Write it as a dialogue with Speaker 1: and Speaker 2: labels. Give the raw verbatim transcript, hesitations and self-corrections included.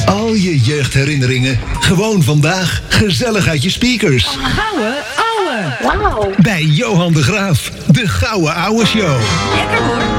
Speaker 1: Al je jeugdherinneringen, gewoon vandaag, gezellig uit je speakers.
Speaker 2: Gouden ouwe.
Speaker 3: Wauw.
Speaker 1: Bij Johan de Graaf, de Gouden Ouwe Show.
Speaker 2: Lekker hoor.